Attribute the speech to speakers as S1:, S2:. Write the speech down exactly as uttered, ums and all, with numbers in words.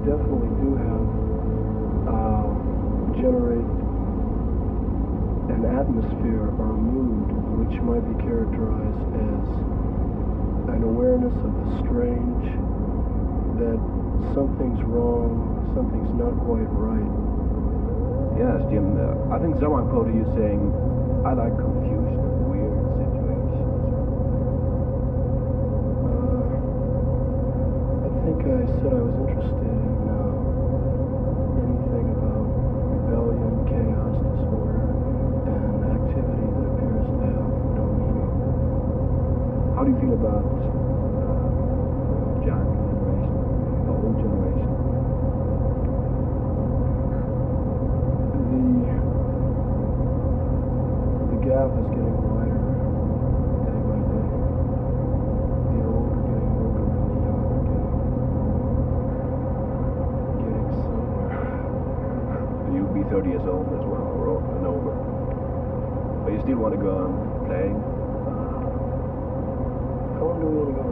S1: definitely do have uh, generate an atmosphere or a mood which might be characterized as an awareness of the strange, that something's wrong, something's not quite right.
S2: Yes, Jim. Uh, I think someone quoted you saying, "I like confusion and weird situations."
S1: Uh, I think I said I was interested in uh, anything about rebellion, chaos, disorder, and activity that appears to have no meaning.
S2: How do you feel about uh, Jack generation, the old generation?
S1: The, the gap is getting wider day by day. The old are getting older and the young are getting, getting somewhere.
S2: You'll be thirty years old as well, or and over. But you still want to go on playing?
S1: How long do we want to go